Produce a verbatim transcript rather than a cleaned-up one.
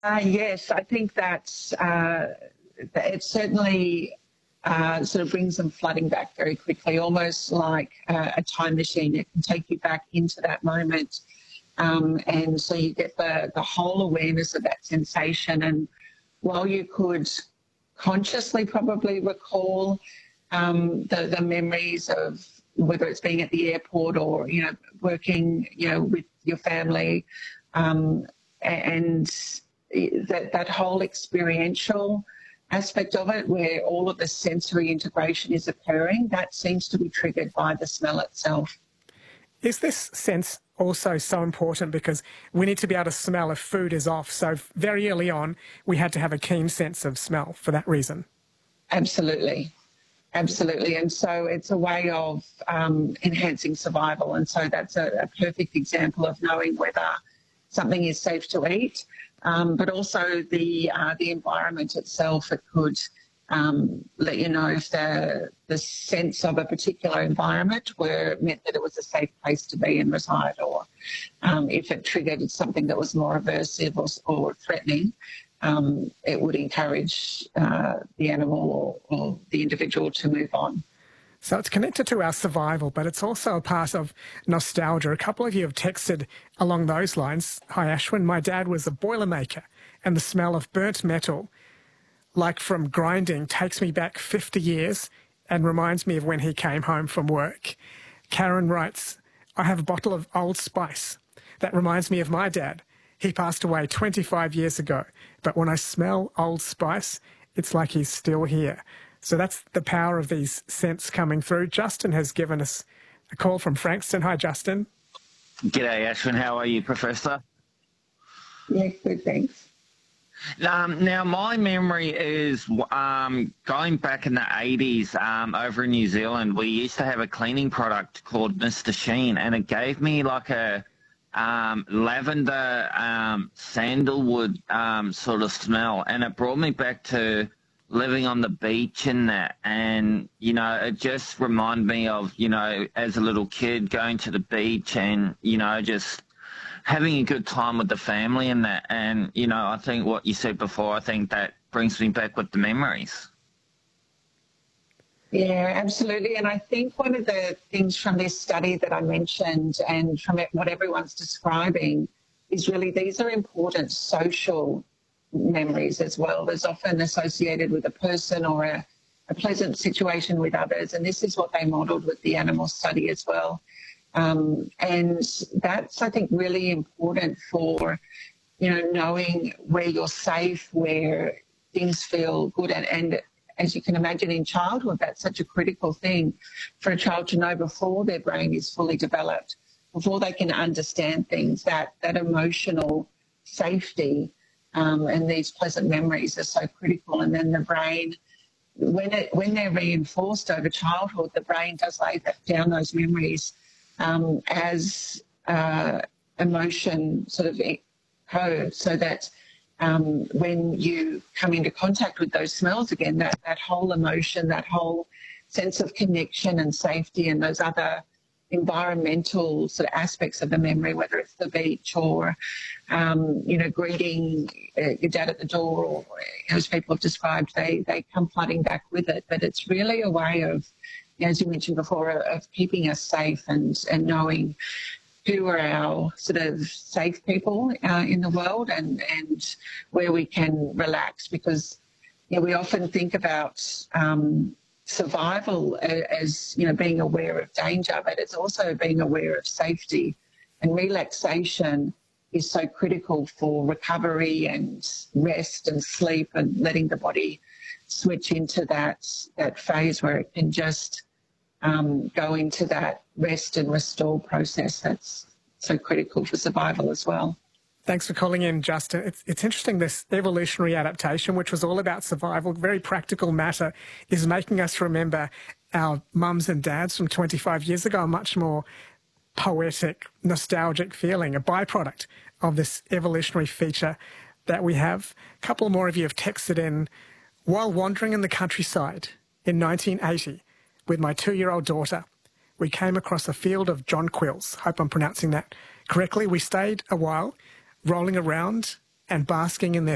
Uh, yes, I think that's, uh, it certainly uh, sort of brings them flooding back very quickly, almost like uh, a time machine. It can take you back into that moment. Um, and so you get the, the whole awareness of that sensation. And while you could consciously probably recall um, the, the memories of whether it's being at the airport or, you know, working, you know, with your family, um, and that, that whole experiential aspect of it where all of the sensory integration is occurring, that seems to be triggered by the smell itself. Is this sense also so important because we need to be able to smell if food is off? So very early on, we had to have a keen sense of smell for that reason. Absolutely. Absolutely. And so it's a way of um, enhancing survival. And so that's a, a perfect example of knowing whether something is safe to eat, um, but also the uh, the environment itself. It could um, let you know if the, the sense of a particular environment were meant that it was a safe place to be and reside, or um, if it triggered something that was more aversive or, or threatening. Um, it would encourage uh, the animal or, or the individual to move on. So it's connected to our survival, but it's also a part of nostalgia. A couple of you have texted along those lines. Hi, Ashwin. My dad was a boilermaker, and the smell of burnt metal, like from grinding, takes me back fifty years and reminds me of when he came home from work. Karen writes, I have a bottle of Old Spice. That reminds me of my dad. He passed away twenty-five years ago, but when I smell Old Spice, it's like he's still here. So that's the power of these scents coming through. Justin has given us a call from Frankston. Hi, Justin. G'day, Ashwin. How are you, Professor? Yeah, good, thanks. Um, now, my memory is um, going back in the eighties um, over in New Zealand, we used to have a cleaning product called Mister Sheen, and it gave me like a um, lavender, um, sandalwood um, sort of smell, and it brought me back to living on the beach and that, and, you know, it just reminded me of, you know, as a little kid going to the beach and, you know, just having a good time with the family and that. And, you know, I think what you said before, I think that brings me back with the memories. Yeah, absolutely. And I think one of the things from this study that I mentioned and from it, what everyone's describing is really these are important social memories as well. There's often associated with a person or a, a pleasant situation with others. And this is what they modelled with the animal study as well. Um, and that's, I think, really important for, you know, knowing where you're safe, where things feel good. And, and as you can imagine in childhood, that's such a critical thing for a child to know before their brain is fully developed, before they can understand things, that, that emotional safety um, and these pleasant memories are so critical. And then the brain, when, it, when they're reinforced over childhood, the brain does lay that, down those memories Um, as uh, emotion sort of code, so that um, when you come into contact with those smells again, that, that whole emotion, that whole sense of connection and safety and those other environmental sort of aspects of the memory, whether it's the beach or, um, you know, greeting uh, your dad at the door, or as people have described, they, they come flooding back with it. But it's really a way of, as you mentioned before, of keeping us safe and, and knowing who are our sort of safe people uh, in the world and, and where we can relax. Because, you know, we often think about um, survival as, you know, being aware of danger, but it's also being aware of safety. And relaxation is so critical for recovery and rest and sleep and letting the body switch into that, that phase where it can just Um, go into that rest and restore process that's so critical for survival as well. Thanks for calling in, Justin. It's, it's interesting, this evolutionary adaptation, which was all about survival, very practical matter, is making us remember our mums and dads from twenty-five years ago, a much more poetic, nostalgic feeling, a byproduct of this evolutionary feature that we have. A couple more of you have texted in, while wandering in the countryside in nineteen eighty, with my two-year-old daughter, we came across a field of jonquils. Hope I'm pronouncing that correctly. We stayed a while, rolling around and basking in their